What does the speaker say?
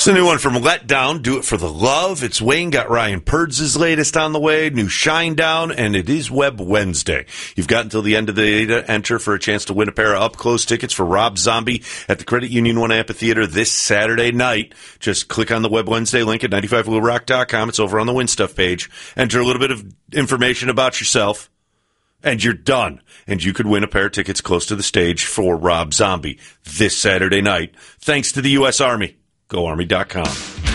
It's a new one from Let Down. Do It for the Love. It's Wayne got Ryan Purds' latest on the way, new Shine Down, and it is Web Wednesday. You've got until the end of the day to enter for a chance to win a pair of up-close tickets for Rob Zombie at the Credit Union One Amphitheater this Saturday night. Just click on the Web Wednesday link at 95bluerock.com. It's over on the Win Stuff page. Enter a little bit of information about yourself, and you're done. And you could win a pair of tickets close to the stage for Rob Zombie this Saturday night, thanks to the U.S. Army. GoArmy.com.